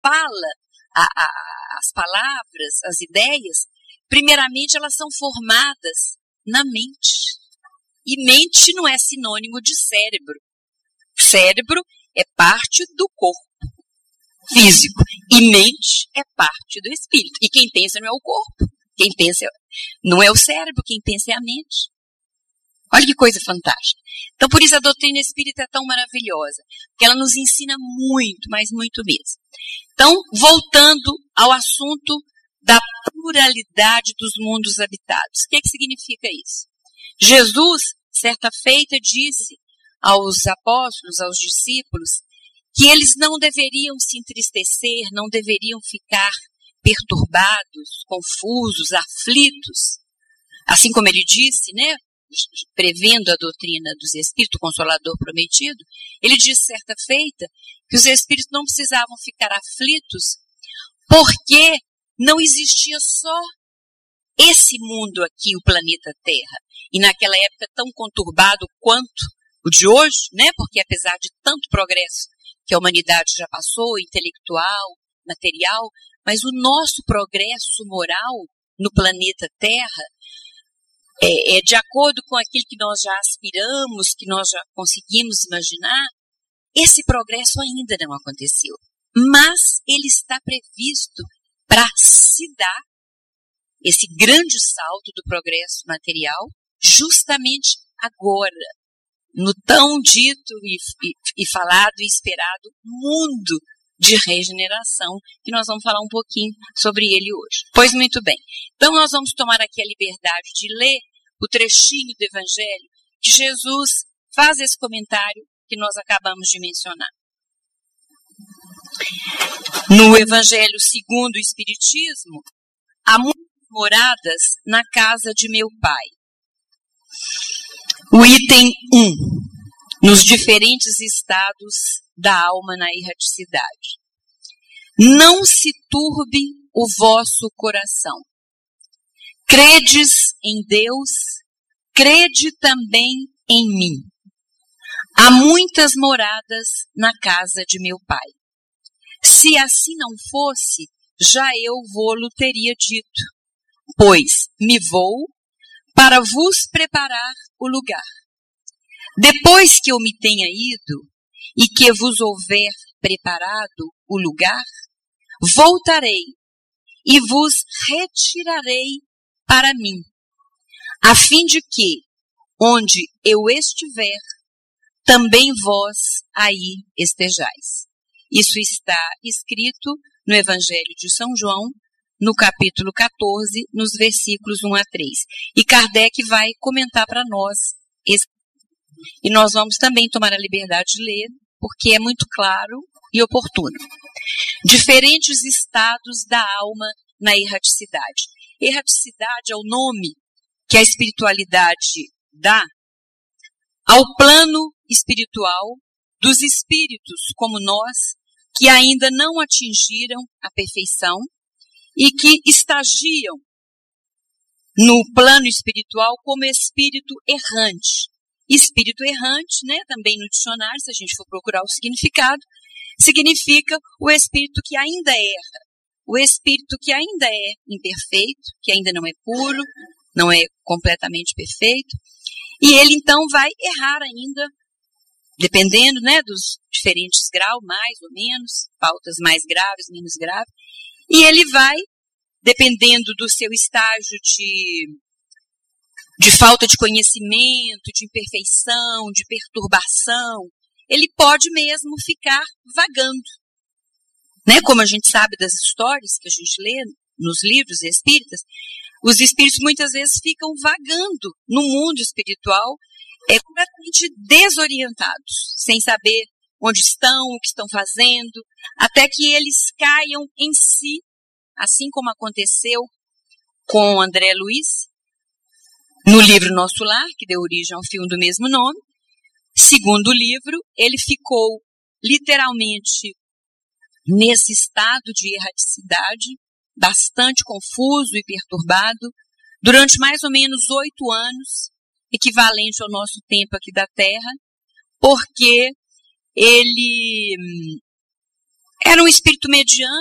fala, as palavras, as ideias, primeiramente elas são formadas na mente. E mente não é sinônimo de cérebro. Cérebro é parte do corpo físico. E mente é parte do espírito. E quem pensa não é o corpo. Quem pensa não é o cérebro, quem pensa é a mente. Olha que coisa fantástica. Então, por isso a doutrina espírita é tão maravilhosa. Porque ela nos ensina muito, mas muito mesmo. Então, voltando ao assunto da pluralidade dos mundos habitados. O que significa isso? Jesus, certa feita, disse aos apóstolos, aos discípulos, que eles não deveriam se entristecer, não deveriam ficar perturbados, confusos, aflitos. Assim como ele disse, né, prevendo a doutrina dos Espíritos, o Consolador prometido, ele disse certa feita que os Espíritos não precisavam ficar aflitos porque não existia só esse mundo aqui, o planeta Terra. E naquela época tão conturbado quanto o de hoje, né? Porque apesar de tanto progresso que a humanidade já passou, intelectual, material, mas o nosso progresso moral no planeta Terra é de acordo com aquilo que nós já aspiramos, que nós já conseguimos imaginar, esse progresso ainda não aconteceu. Mas ele está previsto para se dar esse grande salto do progresso material justamente agora, no tão dito e falado e esperado mundo de regeneração, que nós vamos falar um pouquinho sobre ele hoje. Pois muito bem. Então nós vamos tomar aqui a liberdade de ler o trechinho do Evangelho que Jesus faz esse comentário que nós acabamos de mencionar. No Evangelho segundo o Espiritismo, há muitas moradas na casa de meu Pai. O item 1. Nos diferentes estados da alma na erraticidade. Não se turbe o vosso coração. Credes em Deus, crede também em mim. Há muitas moradas na casa de meu Pai. Se assim não fosse, já eu vô-lo teria dito, pois me vou para vos preparar o lugar. Depois que eu me tenha ido e que vos houver preparado o lugar, voltarei e vos retirarei para mim, a fim de que, onde eu estiver, também vós aí estejais. Isso está escrito no Evangelho de São João, no capítulo 14, nos versículos 1 a 3. E Kardec vai comentar para nós esse. E nós vamos também tomar a liberdade de ler, porque é muito claro e oportuno. Diferentes estados da alma na erraticidade. Erraticidade é o nome que a espiritualidade dá ao plano espiritual dos espíritos como nós, que ainda não atingiram a perfeição e que estagiam no plano espiritual como espírito errante. Espírito errante, né, também no dicionário, se a gente for procurar o significado, significa o espírito que ainda erra, o espírito que ainda é imperfeito, que ainda não é puro, não é completamente perfeito, e ele então vai errar ainda, dependendo, né, dos diferentes graus, mais ou menos, faltas mais graves, menos graves, e ele vai, dependendo do seu estágio de falta de conhecimento, de imperfeição, de perturbação, ele pode mesmo ficar vagando. Né? Como a gente sabe das histórias que a gente lê nos livros espíritas, os espíritos muitas vezes ficam vagando no mundo espiritual, completamente desorientados, sem saber onde estão, o que estão fazendo, até que eles caiam em si, assim como aconteceu com André Luiz, no livro Nosso Lar, que deu origem ao filme do mesmo nome. Segundo o livro, ele ficou literalmente nesse estado de erraticidade, bastante confuso e perturbado, durante mais ou menos 8 anos, equivalente ao nosso tempo aqui da Terra, porque ele era um espírito mediano,